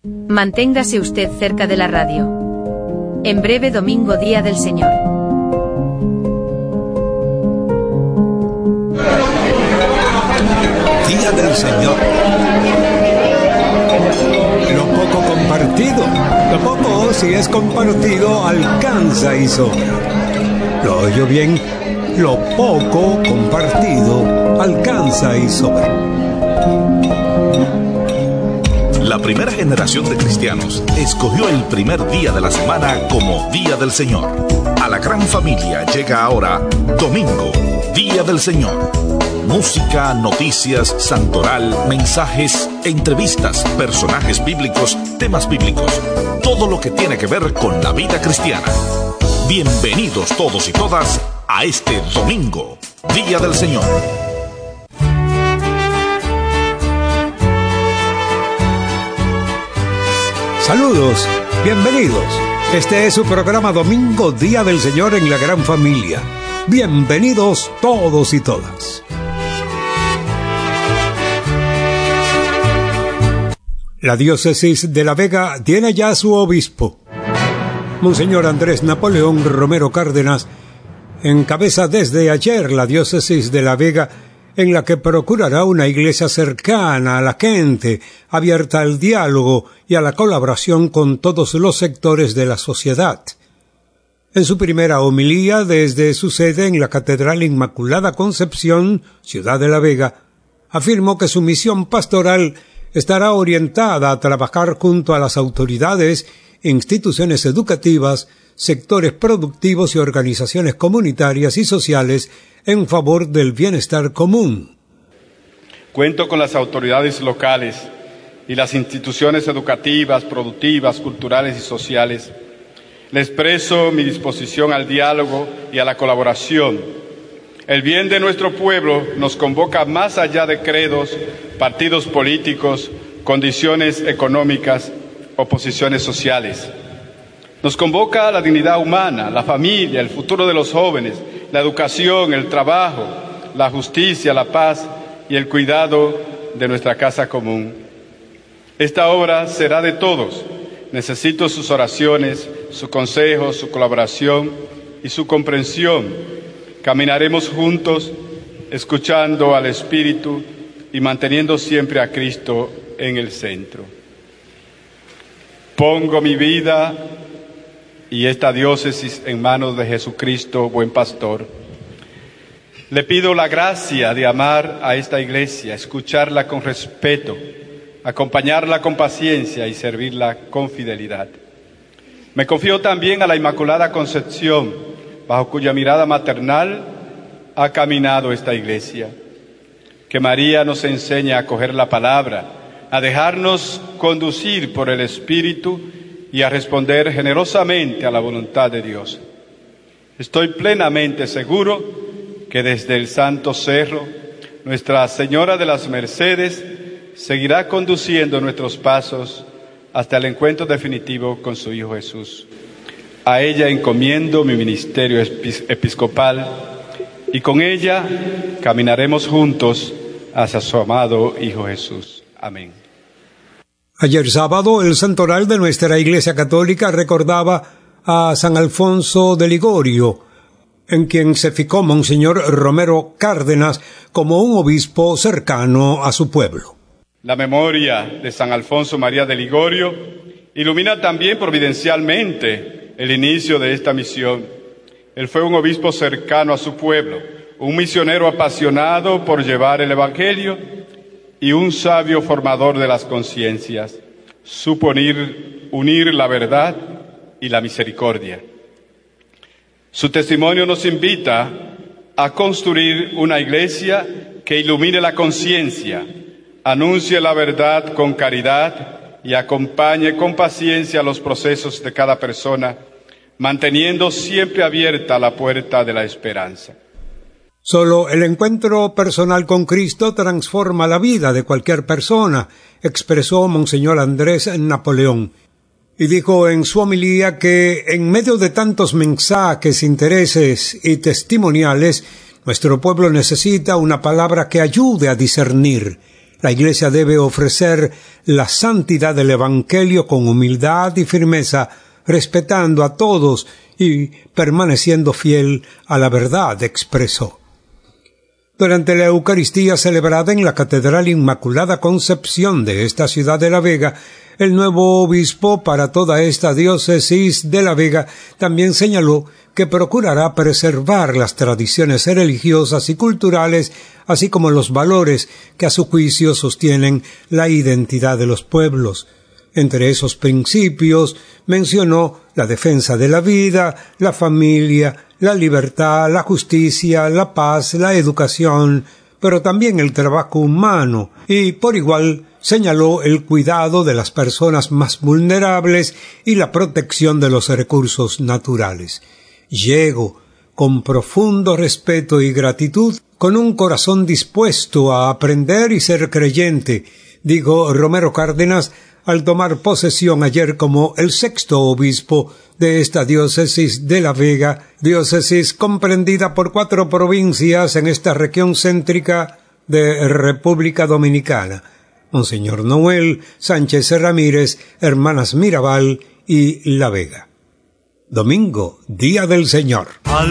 Manténgase usted cerca de la radio. En breve domingo, Día del Señor. Día del Señor. Lo poco compartido, lo poco, si es compartido, alcanza y sobra. ¿Lo oyo bien? Lo poco compartido alcanza y sobra. La primera generación de cristianos escogió el primer día de la semana como Día del Señor. A la gran familia llega ahora Domingo, Día del Señor. Música, noticias, santoral, mensajes, entrevistas, personajes bíblicos, temas bíblicos. Todo lo que tiene que ver con la vida cristiana. Bienvenidos todos y todas a este Domingo, Día del Señor. Saludos, bienvenidos. Este es su programa Domingo, Día del Señor en la gran familia. Bienvenidos todos y todas. La diócesis de La Vega tiene ya su obispo. Monseñor Andrés Napoleón Romero Cárdenas encabeza desde ayer la diócesis de La Vega, en la que procurará una iglesia cercana a la gente, abierta al diálogo y a la colaboración con todos los sectores de la sociedad. En su primera homilía desde su sede en la Catedral Inmaculada Concepción, Ciudad de La Vega, afirmó que su misión pastoral estará orientada a trabajar junto a las autoridades, instituciones educativas, sectores productivos y organizaciones comunitarias y sociales en favor del bienestar común. Cuento con las autoridades locales y las instituciones educativas, productivas, culturales y sociales. Le expreso mi disposición al diálogo y a la colaboración. El bien de nuestro pueblo nos convoca más allá de credos, partidos políticos, condiciones económicas o posiciones sociales. Nos convoca a la dignidad humana, la familia, el futuro de los jóvenes, la educación, el trabajo, la justicia, la paz y el cuidado de nuestra casa común. Esta obra será de todos. Necesito sus oraciones, su consejo, su colaboración y su comprensión. Caminaremos juntos, escuchando al Espíritu y manteniendo siempre a Cristo en el centro. Pongo mi vida y esta diócesis en manos de Jesucristo, buen pastor. Le pido la gracia de amar a esta iglesia, escucharla con respeto, acompañarla con paciencia y servirla con fidelidad. Me confío también a la Inmaculada Concepción, bajo cuya mirada maternal ha caminado esta iglesia. Que María nos enseñe a acoger la palabra, a dejarnos conducir por el Espíritu y a responder generosamente a la voluntad de Dios. Estoy plenamente seguro que desde el Santo Cerro, Nuestra Señora de las Mercedes seguirá conduciendo nuestros pasos hasta el encuentro definitivo con su Hijo Jesús. A ella encomiendo mi ministerio episcopal y con ella caminaremos juntos hacia su amado Hijo Jesús. Amén. Ayer sábado, el santoral de nuestra Iglesia Católica recordaba a San Alfonso de Ligorio, en quien se fijó Monseñor Romero Cárdenas como un obispo cercano a su pueblo. La memoria de San Alfonso María de Ligorio ilumina también providencialmente el inicio de esta misión. Él fue un obispo cercano a su pueblo, un misionero apasionado por llevar el Evangelio y un sabio formador de las conciencias. Supo unir la verdad y la misericordia. Su testimonio nos invita a construir una iglesia que ilumine la conciencia, anuncie la verdad con caridad y acompañe con paciencia los procesos de cada persona, manteniendo siempre abierta la puerta de la esperanza. Solo el encuentro personal con Cristo transforma la vida de cualquier persona, expresó Monseñor Andrés Napoleón. Y dijo en su homilía que en medio de tantos mensajes, intereses y testimoniales, nuestro pueblo necesita una palabra que ayude a discernir La Iglesia debe ofrecer la santidad del Evangelio con humildad y firmeza, respetando a todos y permaneciendo fiel a la verdad, expresó. Durante la Eucaristía celebrada en la Catedral Inmaculada Concepción de esta ciudad de La Vega, el nuevo obispo para toda esta diócesis de La Vega también señaló que procurará preservar las tradiciones religiosas y culturales, así como los valores que a su juicio sostienen la identidad de los pueblos. Entre esos principios mencionó la defensa de la vida, la familia, la libertad, la justicia, la paz, la educación, pero también el trabajo humano, y por igual señaló el cuidado de las personas más vulnerables y la protección de los recursos naturales. Llego con profundo respeto y gratitud, con un corazón dispuesto a aprender y ser creyente, dijo Romero Cárdenas al tomar posesión ayer como el 6º obispo de esta diócesis de La Vega, diócesis comprendida por 4 provincias en esta región céntrica de República Dominicana: Monseñor Noel Sánchez Ramírez, Hermanas Mirabal y La Vega. Domingo, Día del Señor.